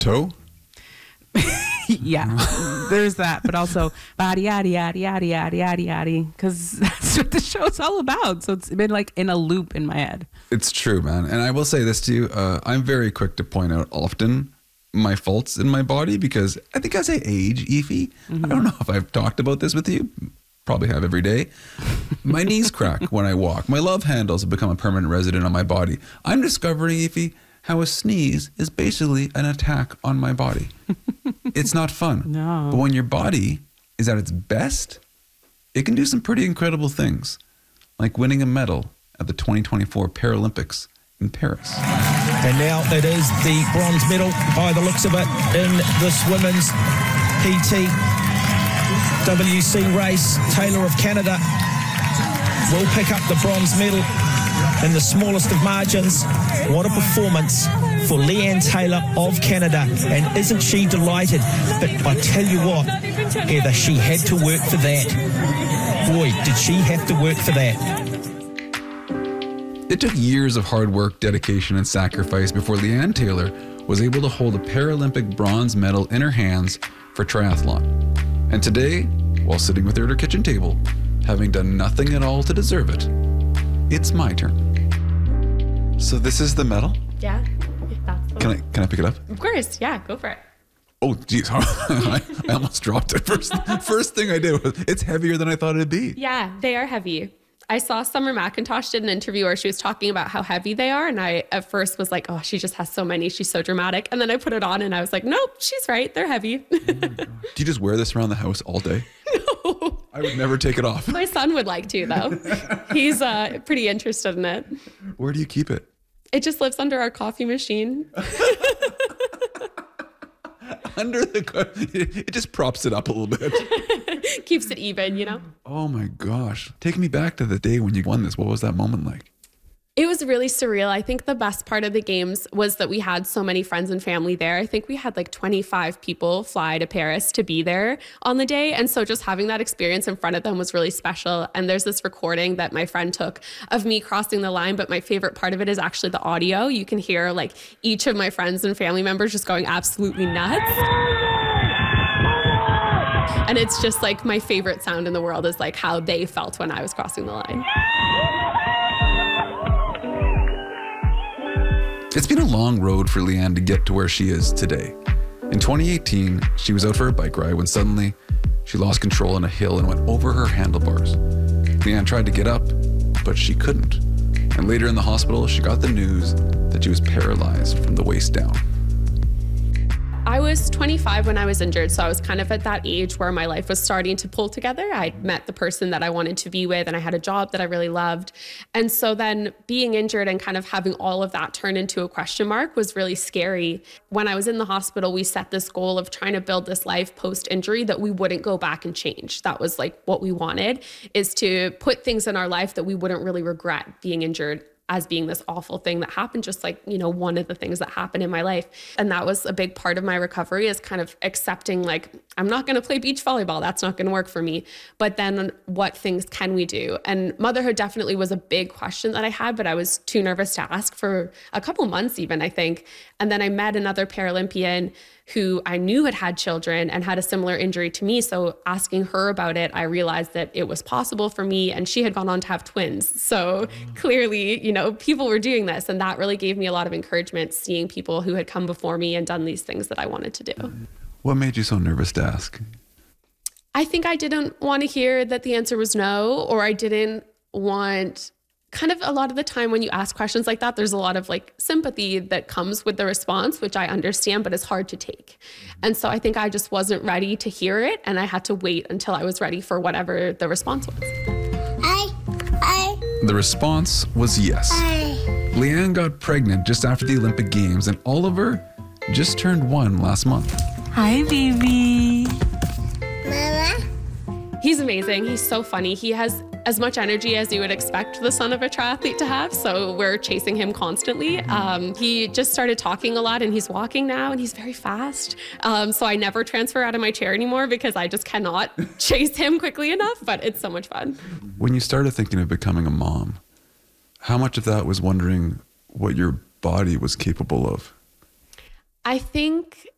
Toe? Yeah, there's that, but also body, yaddy, yaddy, yaddy, yaddy, yaddy, yaddy, because that's what the show's all about. So it's been like in a loop in my head. It's true, man. And I will say this to you. I'm very quick to point out often my faults in my body because I think as I age, Aoife, I don't know if I've talked about this with you. Probably have every day. My knees crack when I walk. My love handles have become a permanent resident on my body. I'm discovering, Aoife, how a sneeze is basically an attack on my body. It's not fun. No. But when your body is at its best, it can do some pretty incredible things, like winning a medal at the 2024 Paralympics in Paris. And now it is the bronze medal by the looks of it in this women's PT WC race. Taylor of Canada will pick up the bronze medal in the smallest of margins. What a performance for Leanne Taylor of Canada. And isn't she delighted? But I tell you what, Heather, she had to work for that. Boy, did she have to work for that. It took years of hard work, dedication, and sacrifice before Leanne Taylor was able to hold a Paralympic bronze medal in her hands for triathlon. And today, while sitting with her at her kitchen table, having done nothing at all to deserve it, it's my turn. So this is the medal? Yeah. That's the Can I pick it up? Of course. Yeah, go for it. Oh, geez. I almost dropped it. First thing I did was, it's heavier than I thought it'd be. Yeah, they are heavy. I saw Summer McIntosh did an interview where she was talking about how heavy they are. And I at first was like, oh, she just has so many. She's so dramatic. And then I put it on and I was like, nope, she's right. They're heavy. Oh do you just wear this around the house all day? No. I would never take it off. My son would like to, though. He's pretty interested in it. Where do you keep it? It just lives under our coffee machine. Under it just props it up a little bit. Keeps it even, you know? Oh my gosh. Take me back to the day when you won this. What was that moment like? It was really surreal. I think the best part of the games was that we had so many friends and family there. I think we had like 25 people fly to Paris to be there on the day. And so just having that experience in front of them was really special. And there's this recording that my friend took of me crossing the line. But my favorite part of it is actually the audio. You can hear like each of my friends and family members just going absolutely nuts. And it's just like my favorite sound in the world is like how they felt when I was crossing the line. It's been a long road for Leanne to get to where she is today. In 2018, she was out for a bike ride when suddenly she lost control on a hill and went over her handlebars. Leanne tried to get up, but she couldn't. And later in the hospital, she got the news that she was paralyzed from the waist down. I was 25 when I was injured, so I was kind of at that age where my life was starting to pull together. I'd met the person that I wanted to be with, and I had a job that I really loved. And so then being injured and kind of having all of that turn into a question mark was really scary. When I was in the hospital, we set this goal of trying to build this life post-injury that we wouldn't go back and change. That was like what we wanted, is to put things in our life that we wouldn't really regret being injured as being this awful thing that happened, just like, you know, one of the things that happened in my life. And that was a big part of my recovery, is kind of accepting like, I'm not going to play beach volleyball. That's not going to work for me. But then what things can we do? And motherhood definitely was a big question that I had, but I was too nervous to ask for a couple months even, I think. And then I met another Paralympian who I knew had children and had a similar injury to me. So asking her about it, I realized that it was possible for me, and she had gone on to have twins. So clearly, you know, people were doing this, and that really gave me a lot of encouragement, seeing people who had come before me and done these things that I wanted to do. What made you so nervous to ask? I think I didn't want to hear that the answer was no, or I didn't want, kind of a lot of the time when you ask questions like that, there's a lot of like sympathy that comes with the response, which I understand, but it's hard to take. And so I think I just wasn't ready to hear it, and I had to wait until I was ready for whatever the response was. The response was yes. Leanne got pregnant just after the Olympic Games, and Oliver just turned 1 last month. Hi, baby. Mama? He's amazing. He's so funny. He has as much energy as you would expect the son of a triathlete to have. So we're chasing him constantly. He just started talking a lot, and he's walking now, and he's very fast. So I never transfer out of my chair anymore because I just cannot chase him quickly enough, but it's so much fun. When you started thinking of becoming a mom, how much of that was wondering what your body was capable of? I think